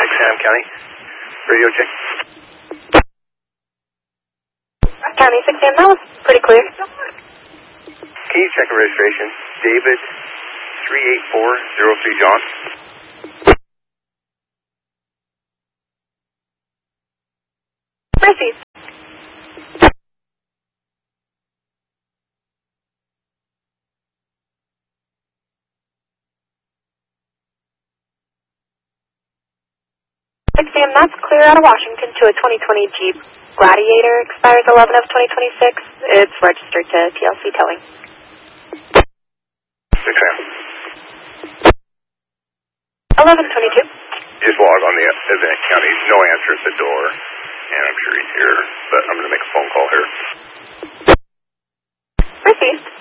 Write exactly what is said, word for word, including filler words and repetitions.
Sam County. Radio check. County six A M, that was pretty clear. Can you check a registration? David three eight four zero three John. Proceed. six A M, that's clear out of Washington to a twenty twenty Jeep Gladiator, expires eleven of twenty twenty-six. It's registered to T L C Towing. six A M. eleven twenty-two. Just log on the event county. No answer at the door. And I'm sure he's here, but I'm going to make a phone call here. Proceed.